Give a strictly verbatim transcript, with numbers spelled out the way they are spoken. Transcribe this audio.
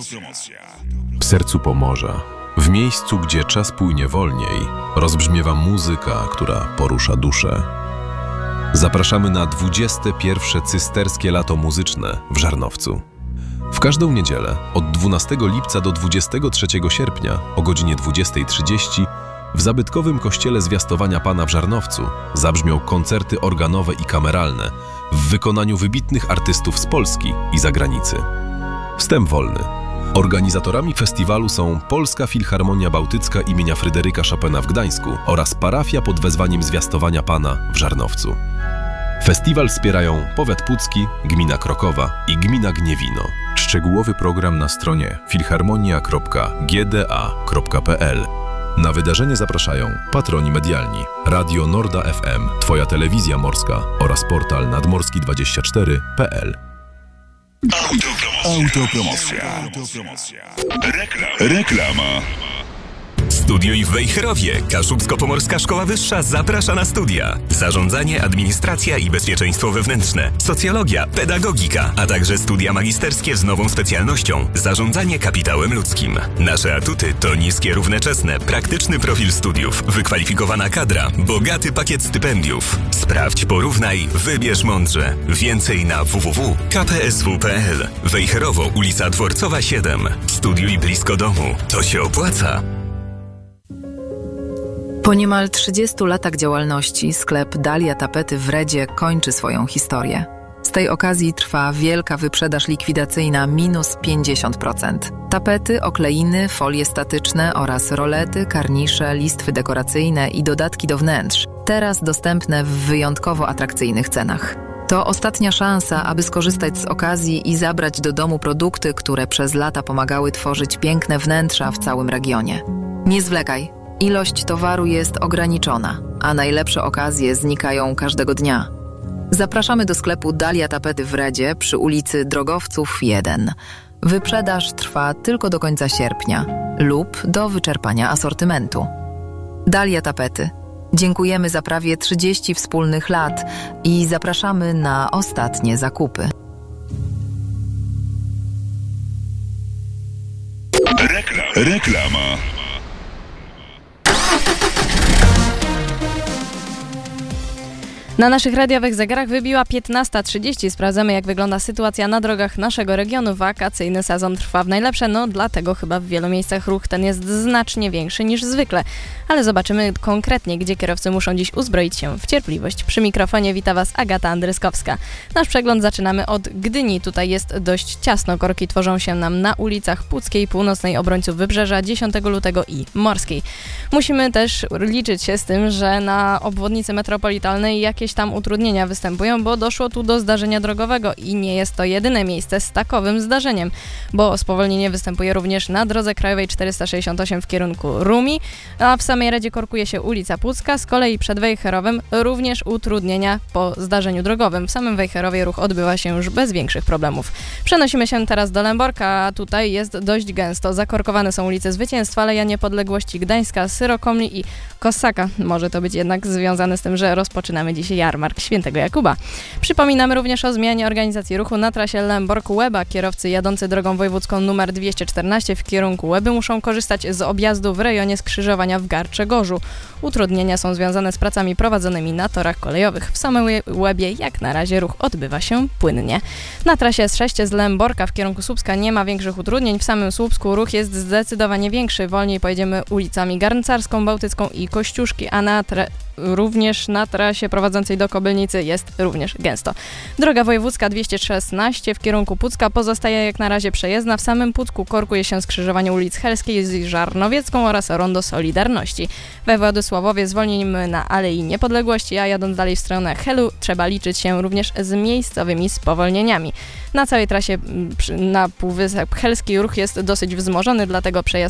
W sercu Pomorza, w miejscu, gdzie czas płynie wolniej, rozbrzmiewa muzyka, która porusza duszę. Zapraszamy na dwudzieste pierwsze cysterskie lato muzyczne w Żarnowcu. W każdą niedzielę od dwunastego lipca do dwudziestego trzeciego sierpnia o godzinie dwudziestej trzydzieści w zabytkowym kościele Zwiastowania Pana w Żarnowcu zabrzmią koncerty organowe i kameralne w wykonaniu wybitnych artystów z Polski i zagranicy. Wstęp wolny. Organizatorami festiwalu są Polska Filharmonia Bałtycka imienia Fryderyka Chopina w Gdańsku oraz parafia pod wezwaniem Zwiastowania Pana w Żarnowcu. Festiwal wspierają Powiat Pucki, Gmina Krokowa i Gmina Gniewino. Szczegółowy program na stronie filharmonia kropka g d a kropka p l. Na wydarzenie zapraszają patroni medialni Radio Norda F M, Twoja telewizja morska oraz portal nadmorski dwadzieścia cztery kropka p l. Autopromocja. Autopromocja. Reklam. Reklama. Studiuj w Wejherowie. Kaszubsko-Pomorska Szkoła Wyższa zaprasza na studia. Zarządzanie, administracja i bezpieczeństwo wewnętrzne, socjologia, pedagogika, a także studia magisterskie z nową specjalnością zarządzanie kapitałem ludzkim. Nasze atuty to niskie równoczesne, praktyczny profil studiów, wykwalifikowana kadra, bogaty pakiet stypendiów. Sprawdź, porównaj, wybierz mądrze. Więcej na w w w kropka k p s w kropka p l. Wejherowo, ulica Dworcowa siedem. Studiuj blisko domu. To się opłaca. Po niemal trzydziestu latach działalności sklep Dalia Tapety w Redzie kończy swoją historię. Z tej okazji trwa wielka wyprzedaż likwidacyjna minus pięćdziesiąt procent. Tapety, okleiny, folie statyczne oraz rolety, karnisze, listwy dekoracyjne i dodatki do wnętrz. Teraz dostępne w wyjątkowo atrakcyjnych cenach. To ostatnia szansa, aby skorzystać z okazji i zabrać do domu produkty, które przez lata pomagały tworzyć piękne wnętrza w całym regionie. Nie zwlekaj. Ilość towaru jest ograniczona, a najlepsze okazje znikają każdego dnia. Zapraszamy do sklepu Dalia Tapety w Redzie przy ulicy Drogowców jeden. Wyprzedaż trwa tylko do końca sierpnia lub do wyczerpania asortymentu. Dalia Tapety. Dziękujemy za prawie trzydzieści wspólnych lat i zapraszamy na ostatnie zakupy. Reklam. Reklama. Na naszych radiowych zegarach wybiła piętnasta trzydzieści. Sprawdzamy, jak wygląda sytuacja na drogach naszego regionu. Wakacyjny sezon trwa w najlepsze, no dlatego chyba w wielu miejscach ruch ten jest znacznie większy niż zwykle. Ale zobaczymy konkretnie, gdzie kierowcy muszą dziś uzbroić się w cierpliwość. Przy mikrofonie wita Was Agata Andryskowska. Nasz przegląd zaczynamy od Gdyni. Tutaj jest dość ciasno. Korki tworzą się nam na ulicach Puckiej, Północnej, Obrońców Wybrzeża, dziesiątego lutego i Morskiej. Musimy też liczyć się z tym, że na obwodnicy metropolitalnej jakieś tam utrudnienia występują, bo doszło tu do zdarzenia drogowego i nie jest to jedyne miejsce z takowym zdarzeniem, bo spowolnienie występuje również na drodze krajowej czterysta sześćdziesiąt osiem w kierunku Rumi, a w samej Redzie korkuje się ulica Pucka, z kolei przed Wejherowem również utrudnienia po zdarzeniu drogowym. W samym Wejherowie ruch odbywa się już bez większych problemów. Przenosimy się teraz do Lęborka, a tutaj jest dość gęsto. Zakorkowane są ulice Zwycięstwa, Aleja Niepodległości, Gdańska, Syrokomli i Kossaka. Może to być jednak związane z tym, że rozpoczynamy dzisiaj jarmark Świętego Jakuba. Przypominamy również o zmianie organizacji ruchu na trasie Lębork-Łeba. Kierowcy jadący drogą wojewódzką nr dwieście czternaście w kierunku Łeby muszą korzystać z objazdu w rejonie skrzyżowania w Garczegorzu. Utrudnienia są związane z pracami prowadzonymi na torach kolejowych. W samej Łebie jak na razie ruch odbywa się płynnie. Na trasie S sześć z Lęborka w kierunku Słupska nie ma większych utrudnień. W samym Słupsku ruch jest zdecydowanie większy. Wolniej pojedziemy ulicami Garncarską, Bałtycką i Kościuszki, a na tra- również na trasie prowadzącej do Kobylnicy jest również gęsto. Droga wojewódzka dwieście szesnaście w kierunku Pucka pozostaje jak na razie przejezdna. W samym Pucku korkuje się skrzyżowanie ulic Helskiej z Żarnowiecką oraz Rondo Solidarności. We Władysławowie zwolnimy na Alei Niepodległości, a jadąc dalej w stronę Helu trzeba liczyć się również z miejscowymi spowolnieniami. Na całej trasie na Półwysep Helski ruch jest dosyć wzmożony, dlatego przejazd